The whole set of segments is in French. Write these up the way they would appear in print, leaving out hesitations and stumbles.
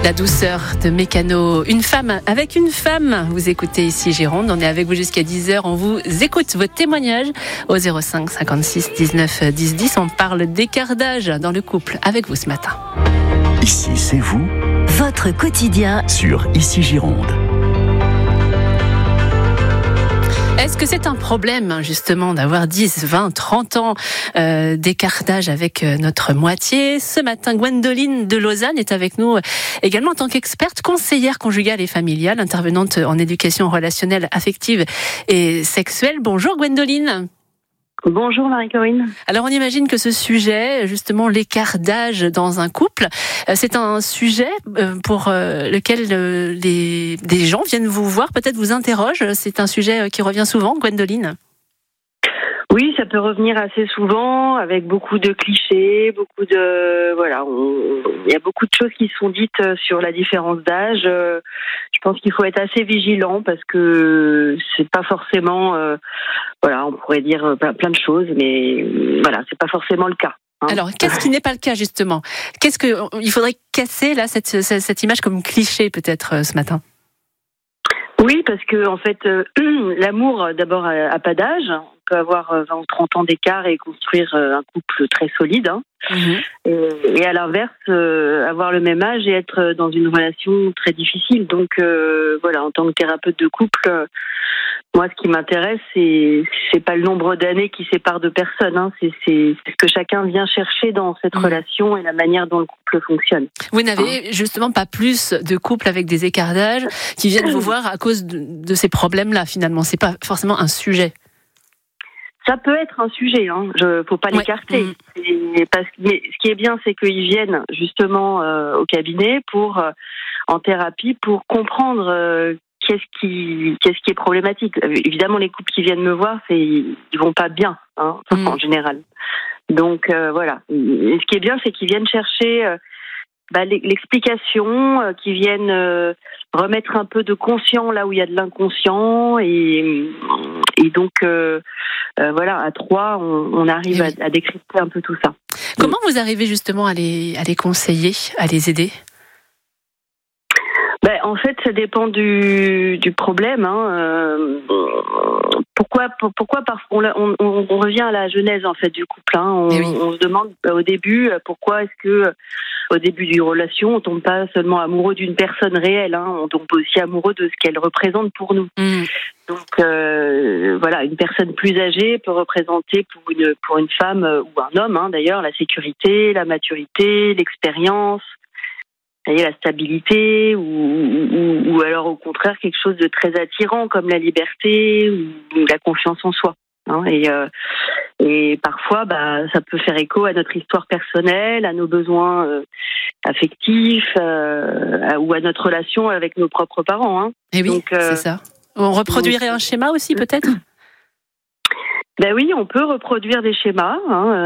La douceur de Mécano, une femme avec une femme. Vous écoutez ici Gironde, on est avec vous jusqu'à 10h. On vous écoute vos témoignages au 05 56 19 10 10. On parle d'écart d'âge dans le couple avec vous ce matin. Ici, c'est vous. Votre quotidien Sur Ici Gironde. Est-ce que c'est un problème, justement, d'avoir 10, 20, 30 ans d'écart d'âge avec notre moitié ? Ce matin, Gwendoline de Lausanne est avec nous également en tant qu'experte, conseillère conjugale et familiale, intervenante en éducation relationnelle, affective et sexuelle. Bonjour Gwendoline. Bonjour Marie-Corinne. Alors on imagine que ce sujet, justement l'écart d'âge dans un couple, c'est un sujet pour lequel des gens viennent vous voir, peut-être vous interrogent. C'est un sujet qui revient souvent, Gwendoline ? Oui, ça peut revenir assez souvent avec beaucoup de clichés, il y a beaucoup de choses qui sont dites sur la différence d'âge. Je pense qu'il faut être assez vigilant parce que c'est pas forcément, on pourrait dire plein de choses, mais c'est pas forcément le cas. Alors, qu'est-ce qui n'est pas le cas justement ? Il faudrait casser là cette image comme cliché peut-être ce matin ? Oui, parce que en fait, l'amour d'abord a pas d'âge. On peut avoir 20 ou 30 ans d'écart et construire un couple très solide. Et à l'inverse, avoir le même âge et être dans une relation très difficile. Donc en tant que thérapeute de couple, moi ce qui m'intéresse, c'est pas le nombre d'années qui séparent deux personnes. C'est ce que chacun vient chercher dans cette relation et la manière dont le couple fonctionne. Vous n'avez justement pas plus de couples avec des écarts d'âge qui viennent vous voir à cause de ces problèmes-là finalement. C'est pas forcément un sujet. Ça peut être un sujet, faut pas l'écarter. Mais ce qui est bien, c'est qu'ils viennent justement au cabinet en thérapie pour comprendre qu'est-ce qui est problématique. Évidemment, les couples qui viennent me voir, ils vont pas bien, en général. Donc voilà. Et ce qui est bien, c'est qu'ils viennent chercher l'explication, qu'ils viennent remettre un peu de conscient là où il y a de l'inconscient et donc à trois on arrive à décrypter un peu tout ça. Comment vous arrivez justement à les conseiller, à les aider ? En fait, ça dépend du problème. Pourquoi on revient à la genèse en fait du couple. On se demande au début pourquoi est-ce que au début d'une relation on tombe pas seulement amoureux d'une personne réelle. On tombe aussi amoureux de ce qu'elle représente pour nous. Donc une personne plus âgée peut représenter pour une femme ou un homme d'ailleurs la sécurité, la maturité, l'expérience. La stabilité ou alors au contraire quelque chose de très attirant comme la liberté ou la confiance en soi. Et parfois ça peut faire écho à notre histoire personnelle, à nos besoins affectifs ou à notre relation avec nos propres parents. Et oui, donc, c'est ça. On reproduirait un schéma aussi peut-être ? Oui, on peut reproduire des schémas,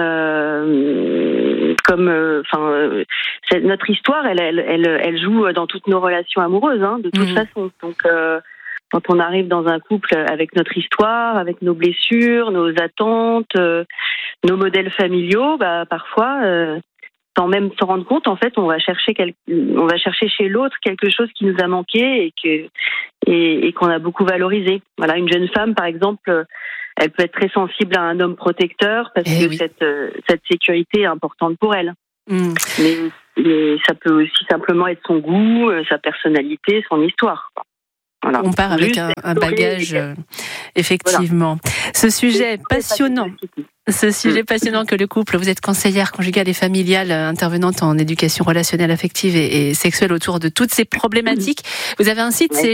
notre histoire, elle joue dans toutes nos relations amoureuses, de toute façon. Donc, quand on arrive dans un couple avec notre histoire, avec nos blessures, nos attentes, nos modèles familiaux, parfois, sans même s'en rendre compte, en fait, on va chercher chez l'autre quelque chose qui nous a manqué et qu'on a beaucoup valorisé. Voilà, une jeune femme, par exemple. Elle peut être très sensible à un homme protecteur parce que cette sécurité est importante pour elle. Mais ça peut aussi simplement être son goût, sa personnalité, son histoire. Voilà. On part avec un bagage, effectivement. Voilà. Ce sujet passionnant que le couple, vous êtes conseillère conjugale et familiale, intervenante en éducation relationnelle, affective et sexuelle autour de toutes ces problématiques. Vous avez un site, c'est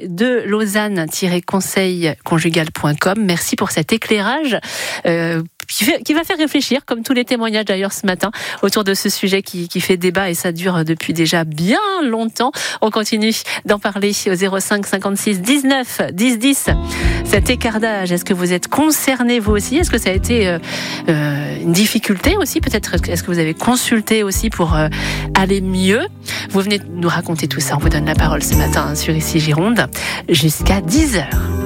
g2lausanne-conseilconjugal.com. Merci pour cet éclairage qui va faire réfléchir, comme tous les témoignages d'ailleurs ce matin, autour de ce sujet qui fait débat et ça dure depuis déjà bien longtemps. On continue d'en parler au 05 56 19 10 10. Cet écart d'âge, est-ce que vous êtes concerné vous aussi ? Est-ce que ça a été une difficulté aussi ? Peut-être est-ce que vous avez consulté aussi pour aller mieux ? Vous venez de nous raconter tout ça. On vous donne la parole ce matin sur Ici Gironde jusqu'à 10h.